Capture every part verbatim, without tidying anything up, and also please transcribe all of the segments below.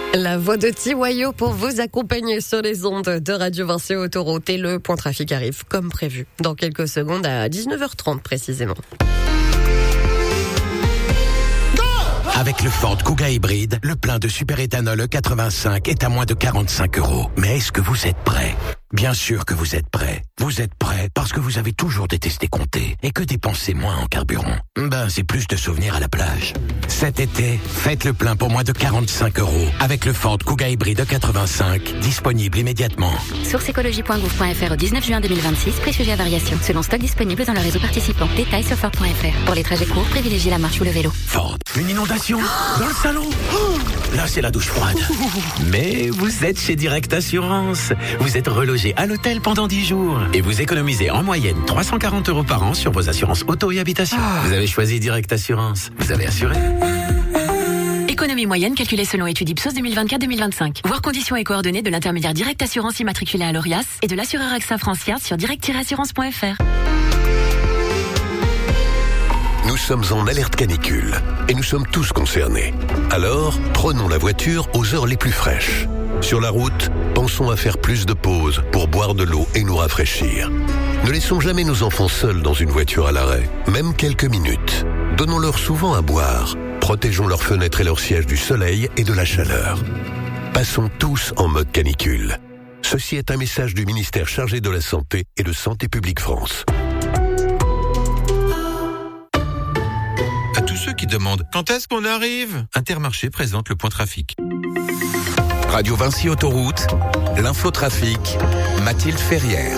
La voix de Tiwayo pour vous accompagner sur les ondes de Radio Vinci Autoroute. Et le point trafic arrive comme prévu dans quelques secondes à dix-neuf heures trente précisément. Avec le Ford Kuga hybride, le plein de superéthanol E quatre-vingt-cinq est à moins de quarante-cinq euros. Mais est-ce que vous êtes prêts ? Bien sûr que vous êtes prêts. Vous êtes prêts parce que vous avez toujours détesté compter et que dépenser moins en carburant, ben c'est plus de souvenirs à la plage. Cet été, faites le plein pour moins de quarante-cinq euros avec le Ford Kuga hybride E quatre-vingt-cinq, disponible immédiatement. Source écologie point gouv point f r au dix-neuf juin deux mille vingt-six, prix sujet à variation, selon stock disponible dans le réseau participant. Détails sur Ford point f r. Pour les trajets courts, privilégiez la marche ou le vélo. Ford, une inondation dans le salon. Là, c'est la douche froide. Mais vous êtes chez Direct Assurance. Vous êtes relogé à l'hôtel pendant dix jours et vous économisez en moyenne trois cent quarante euros par an sur vos assurances auto et habitation. Ah. Vous avez choisi Direct Assurance. Vous avez assuré. Économie moyenne calculée selon étude Ipsos deux mille vingt-quatre deux mille vingt-cinq. Voir conditions et coordonnées de l'intermédiaire Direct Assurance immatriculé à l'Orias et de l'assureur AXA France Fiat sur direct tiret assurance point f r. Nous sommes en alerte canicule et nous sommes tous concernés. Alors, prenons la voiture aux heures les plus fraîches. Sur la route, pensons à faire plus de pauses pour boire de l'eau et nous rafraîchir. Ne laissons jamais nos enfants seuls dans une voiture à l'arrêt, même quelques minutes. Donnons-leur souvent à boire. Protégeons leurs fenêtres et leurs sièges du soleil et de la chaleur. Passons tous en mode canicule. Ceci est un message du ministère chargé de la Santé et de Santé publique France. À tous ceux qui demandent quand est-ce qu'on arrive, Intermarché présente le point trafic. Radio Vinci Autoroute, l'infotrafic, Mathilde Ferrière.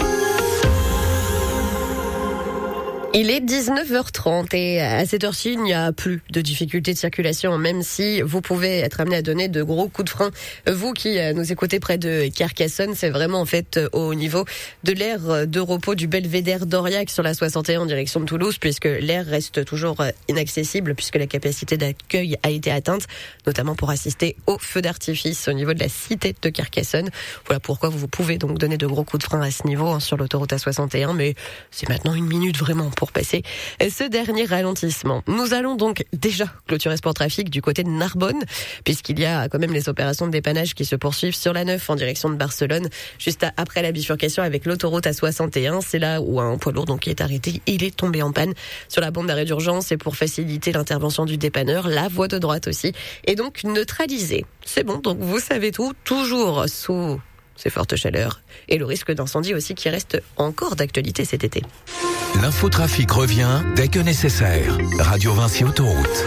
Il est dix-neuf heures trente et à cette heure-ci, il n'y a plus de difficultés de circulation, même si vous pouvez être amené à donner de gros coups de frein. Vous qui nous écoutez près de Carcassonne, c'est vraiment en fait au niveau de l'aire de repos du Belvédère d'Aurillac sur la soixante et un en direction de Toulouse, puisque l'aire reste toujours inaccessible, puisque la capacité d'accueil a été atteinte, notamment pour assister au feu d'artifice au niveau de la cité de Carcassonne. Voilà pourquoi vous pouvez donc donner de gros coups de frein à ce niveau hein, sur l'autoroute A soixante et un, mais c'est maintenant une minute vraiment pour passer ce dernier ralentissement. Nous allons donc déjà clôturer ce point trafic du côté de Narbonne, puisqu'il y a quand même les opérations de dépannage qui se poursuivent sur la neuf en direction de Barcelone, juste après la bifurcation avec l'autoroute A soixante et un. C'est là où un poids lourd donc qui est arrêté. Il est tombé en panne sur la bande d'arrêt d'urgence et pour faciliter l'intervention du dépanneur, la voie de droite aussi est donc neutralisée. C'est bon, donc vous savez tout, toujours sous ces fortes chaleurs et le risque d'incendie aussi qui reste encore d'actualité cet été. L'infotrafic revient dès que nécessaire. Radio Vinci Autoroute.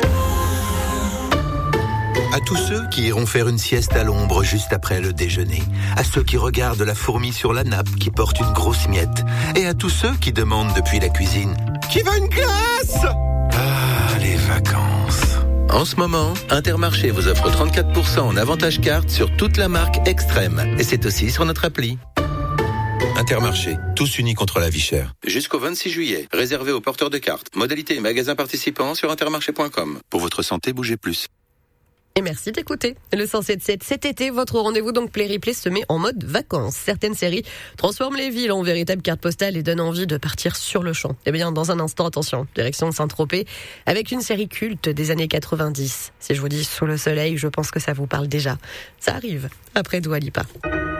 À tous ceux qui iront faire une sieste à l'ombre juste après le déjeuner, à ceux qui regardent la fourmi sur la nappe qui porte une grosse miette, et à tous ceux qui demandent depuis la cuisine « Qui veut une glace ?» Ah, les vacances. En ce moment, Intermarché vous offre trente-quatre pour cent en avantage carte sur toute la marque Extrême, et c'est aussi sur notre appli. Intermarché, tous unis contre la vie chère. Jusqu'au vingt-six juillet, réservé aux porteurs de cartes. Modalité et magasins participants sur intermarché point com. Pour votre santé, bougez plus. Et merci d'écouter le cent sept sept. Cet été, votre rendez-vous donc Play Replay se met en mode vacances. Certaines séries transforment les villes en véritable carte postale et donnent envie de partir sur le champ. Eh bien, dans un instant, attention, direction Saint-Tropez, avec une série culte des années quatre-vingt-dix. Si je vous dis Sous le soleil, je pense que ça vous parle déjà. Ça arrive après Dua Lipa.